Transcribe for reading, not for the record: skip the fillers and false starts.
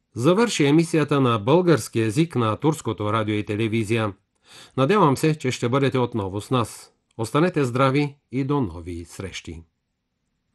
Завърши емисията на български език на Турското радио и телевизия. Надявам се, че ще бъдете отново с нас. Останете здрави и до нови срещи!